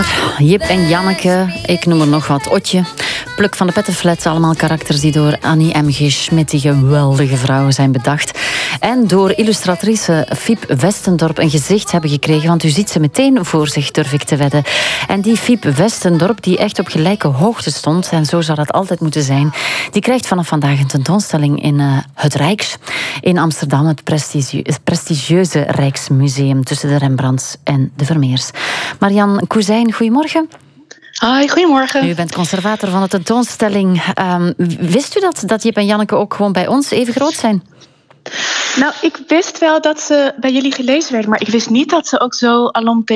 César, Jip en Janneke, ik noem er nog wat, Otje. Pluk van de Pettenflat, allemaal karakters die door Annie M.G. Schmidt, die geweldige vrouw, zijn bedacht. En door illustratrice Fiep Westendorp een gezicht hebben gekregen, want u ziet ze meteen voor zich, durf ik te wedden. En die Fiep Westendorp, die echt op gelijke hoogte stond, en zo zou dat altijd moeten zijn, die krijgt vanaf vandaag een tentoonstelling in het Rijks in Amsterdam, het prestigieuze Rijksmuseum tussen de Rembrandts en de Vermeers. Marianne Couzijn, goedemorgen. Hoi, goedemorgen. U bent conservator van de tentoonstelling. Wist u dat Jip en Janneke ook gewoon bij ons even groot zijn? Nou, ik wist wel dat ze bij jullie gelezen werden, maar ik wist niet dat ze ook zo alom